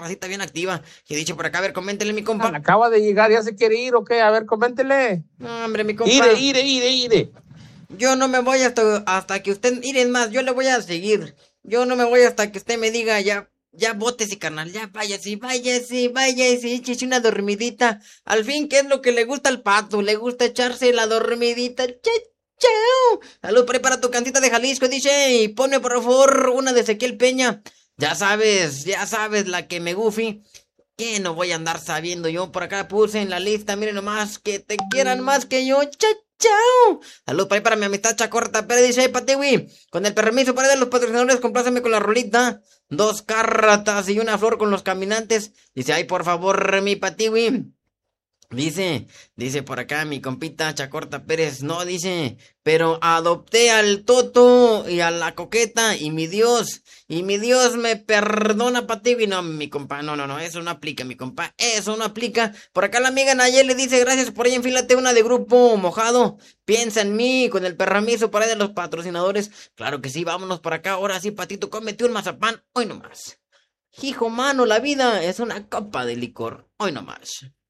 racita bien activa. Y dicho por acá, a ver, coméntele, mi Ah, compa. acaba de llegar, ya se quiere ir, ¿o qué? A ver, coméntele. No, hombre, mi Ire, compa. ire, ire, ire. Yo no me voy hasta que usted, miren más, yo le voy a seguir. Yo no me voy hasta que usted me diga, ya bótese, carnal, ya váyase, échese una dormidita. Al fin, ¿qué es lo que le gusta al pato? Le gusta echarse la dormidita. Chao. Salud, prepara tu cantita de Jalisco, dice, y pone por favor una de Ezequiel Peña. Ya sabes, la que me gufi. Que no voy a andar sabiendo yo. Por acá puse en la lista, miren nomás, que te quieran más que yo. Chao. Salud para ahí para mi amistad Chacorta Pérez, dice, Patiwi. Con el permiso para de los patrocinadores, compláceme con la rolita. Dos carratas y una flor con los caminantes. Dice, ay, por favor, mi Patiwi. Dice por acá mi compita Chacorta Pérez, no, dice, pero adopté al Toto y a la Coqueta y mi Dios me perdona, Pativi, no, mi compa, no, eso no aplica, mi compa, eso no aplica. Por acá la amiga Nayeli dice, gracias por ahí, enfílate una de Grupo Mojado, piensa en mí, con el perramiso por ahí de los patrocinadores. Claro que sí, vámonos por acá, ahora sí, Patito, cómete un mazapán, hoy nomás. Hijo mano, la vida es una copa de licor, hoy nomás.